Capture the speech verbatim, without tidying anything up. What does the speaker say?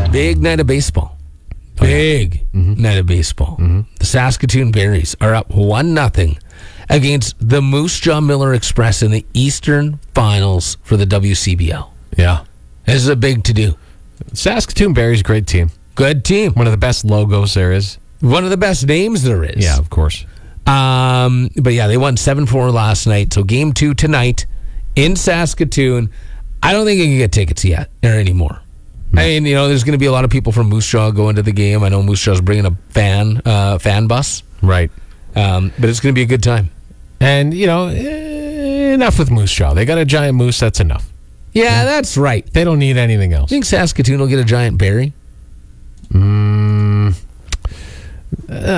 Big night of baseball. Big oh, yeah. mm-hmm. night of baseball. Mm-hmm. The Saskatoon Berries are up one nothing against the Moose Jaw Miller Express in the Eastern Finals for the W C B L. Yeah. This is a big to-do. Saskatoon Berries, great team. Good team. One of the best logos there is. One of the best names there is. Yeah, of course. Um, but yeah, they won seven four last night. So game two tonight in Saskatoon. I don't think you can get tickets yet or anymore. I mean, you know, there's going to be a lot of people from Moose Jaw going to the game. I know Moose Jaw's bringing a fan uh, fan bus. Right. Um, but it's going to be a good time. And, you know, eh, enough with Moose Jaw. They got a giant moose. That's enough. Yeah, yeah, that's right. They don't need anything else. You think Saskatoon will get a giant berry? Mm, uh,